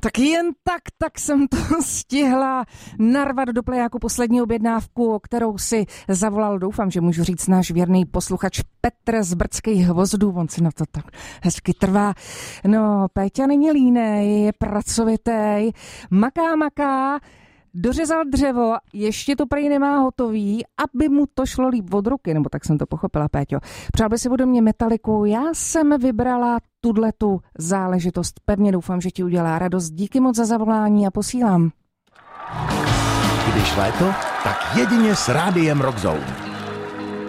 Tak jen tak jsem to stihla narvat do plejáku poslední objednávku, kterou si zavolal, doufám, že můžu říct, náš věrný posluchač Petr z Brdských Hvozdů, on si na to tak hezky trvá. No, Péťa není línej, je pracovitej, maká, dořezal dřevo, ještě to prý nemá hotový, aby mu to šlo líp od ruky, nebo tak jsem to pochopila, Péťo. Přál by si ode mě Metaliku, já jsem vybrala tudletu záležitost. Pevně doufám, že ti udělá radost. Díky moc za zavolání a posílám. Když léto, tak jedině s rádiem Rock Zone.